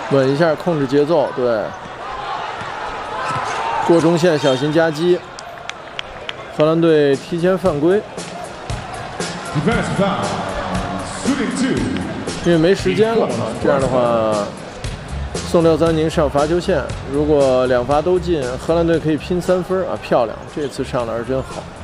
稳一下，控制节奏，对。过中线小心夹击，荷兰队提前犯规。因为没时间了啊，这样的话，宋廖三宁上罚球线，如果2罚都进，荷兰队可以拼3分啊，漂亮！这次上篮真好。